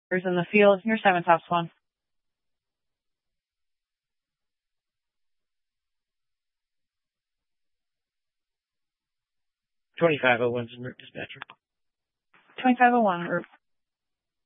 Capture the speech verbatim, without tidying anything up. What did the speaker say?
There's in the field. Your seven tops one. twenty-five oh one's in route dispatcher. twenty-five oh one, route.